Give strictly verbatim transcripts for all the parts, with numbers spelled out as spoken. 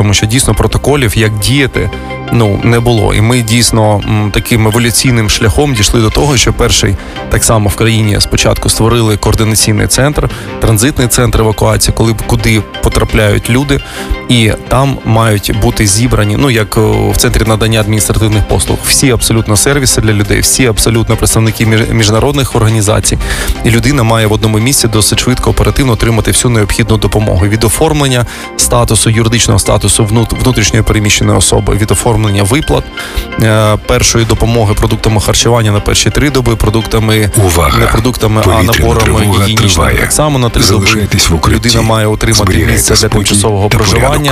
тому що дійсно протоколів, як діяти, ну, не було. І ми дійсно м, таким еволюційним шляхом дійшли до того, що перший, так само в країні спочатку створили координаційний центр, транзитний центр евакуації, коли куди потрапляють люди, і там мають бути зібрані, ну, як в центрі надання адміністративних послуг, всі абсолютно сервіси для людей, всі абсолютно представники міжнародних організацій, і людина має в одному місці досить швидко, оперативно отримати всю необхідну допомогу. Від оформлення статусу, юридичного статусу внутрішньої переміщеної особи, від оформлення виплат, першої допомоги продуктами харчування на перші три доби, продуктами, Увага. не продуктами, а наборами гігієнічними. Так само на три доби людина має отримати місце для тимчасового проживання,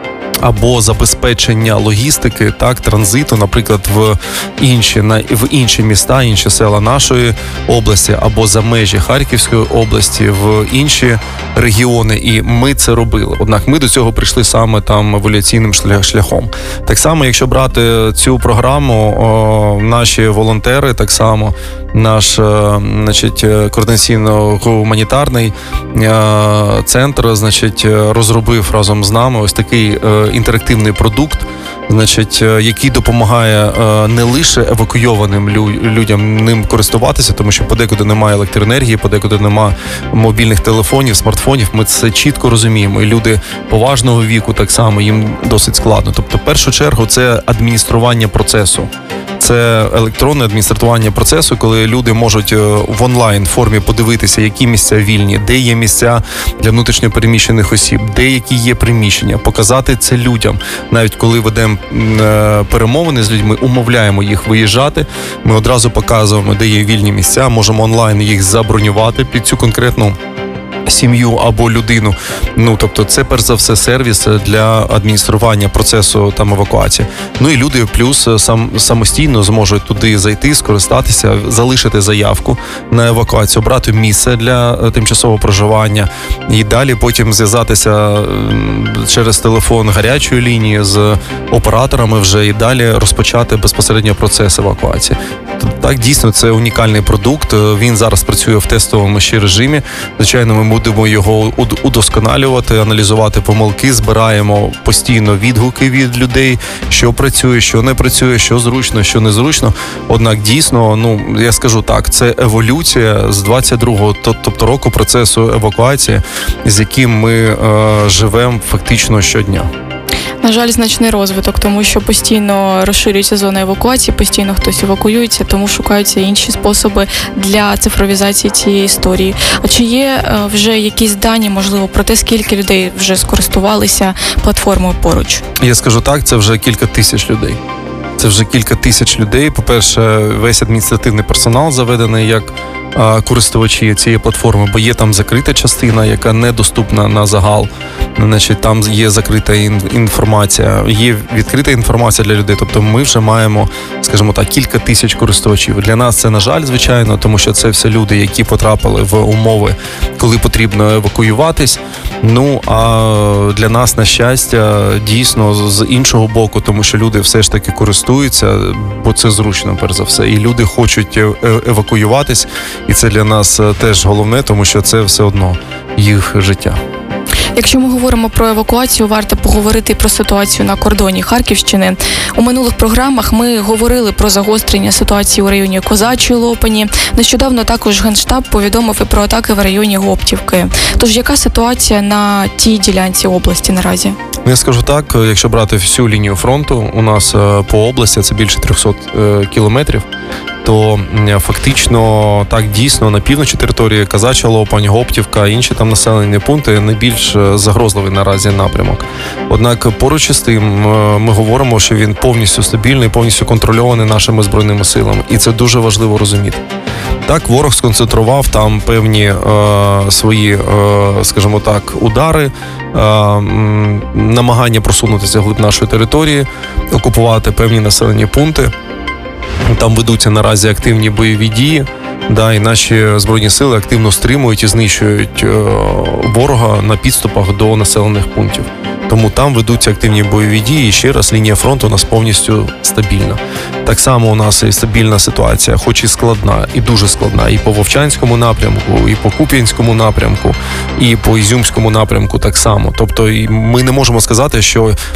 або забезпечення логістики, так, транзиту, наприклад, в інші, на, в інші міста, інші села нашої області, або за межі Харківської області, в інші регіони, і ми це робили. Однак ми до цього прийшли саме там еволюційним шляхом. Так само, якщо брати цю програму, о, наші волонтери, так само наш, значить, координаційно-гуманітарний центр, значить, розробив разом з нами ось такий інтерактивний продукт, значить, який допомагає не лише евакуйованим людям ним користуватися, тому що подекуди немає електроенергії, подекуди немає мобільних телефонів, смартфонів, ми це чітко розуміємо, і люди поважного віку так само, їм досить складно. Тобто, в першу чергу, це адміністрування процесу. Це електронне адміністрування процесу, коли люди можуть в онлайн-формі подивитися, які місця вільні, де є місця для внутрішньопереміщених осіб, де які є приміщення, показати це людям. Навіть коли ведемо перемовини з людьми, умовляємо їх виїжджати, ми одразу показуємо, де є вільні місця, можемо онлайн їх забронювати під цю конкретну сім'ю або людину. Ну, тобто, це перш за все сервіс для адміністрування процесу там евакуації. Ну і люди плюс сам самостійно зможуть туди зайти, скористатися, залишити заявку на евакуацію, обрати місце для тимчасового проживання і далі потім зв'язатися через телефон гарячої лінії з операторами вже і далі розпочати безпосередньо процес евакуації. Так, дійсно, це унікальний продукт. Він зараз працює в тестовому ще режимі. Звичайно, ми будемо його удосконалювати, аналізувати помилки, збираємо постійно відгуки від людей, що працює, що не працює, що зручно, що незручно. Однак дійсно, ну, я скажу так, це еволюція з двадцять другого, тобто року процесу евакуації, з яким ми е, живемо фактично щодня. На жаль, значний розвиток, тому що постійно розширюється зона евакуації, постійно хтось евакуюється, тому шукаються інші способи для цифровізації цієї історії. А чи є вже якісь дані, можливо, про те, скільки людей вже скористувалися платформою поруч? Я скажу так, це вже кілька тисяч людей. Це вже кілька тисяч людей. По-перше, весь адміністративний персонал заведений як користувачі цієї платформи, бо є там закрита частина, яка недоступна на загал. Значить, там є закрита інформація, є відкрита інформація для людей. Тобто ми вже маємо, скажімо так, кілька тисяч користувачів. Для нас це, на жаль, звичайно, тому що це все люди, які потрапили в умови, коли потрібно евакуюватись. Ну, а для нас, на щастя, дійсно, з іншого боку, тому що люди все ж таки користуються, бо це зручно, перш за все. І люди хочуть евакуюватись, і це для нас теж головне, тому що це все одно їх життя. Якщо ми говоримо про евакуацію, варто поговорити про ситуацію на кордоні Харківщини. У минулих програмах ми говорили про загострення ситуації у районі Козачої Лопані. Нещодавно також Генштаб повідомив і про атаки в районі Гоптівки. Тож яка ситуація на тій ділянці області наразі? Я скажу так, якщо брати всю лінію фронту, у нас по області це більше триста кілометрів, то фактично так дійсно на півночі території Козача Лопань, Гоптівка, інші там населені пункти найбільш загрозливий наразі напрямок. Однак поруч із тим ми говоримо, що він повністю стабільний, повністю контрольований нашими збройними силами. І це дуже важливо розуміти. Так, ворог сконцентрував там певні е, свої, е, скажімо так, удари, е, намагання просунутися вглиб нашої території, окупувати певні населені пункти. Там ведуться наразі активні бойові дії, да, і наші збройні сили активно стримують і знищують е, ворога на підступах до населених пунктів. Тому там ведуться активні бойові дії, і ще раз, лінія фронту у нас повністю стабільна. Так само у нас і стабільна ситуація, хоч і складна, і дуже складна, і по Вовчанському напрямку, і по Куп'янському напрямку, і по Ізюмському напрямку так само. Тобто ми не можемо сказати, що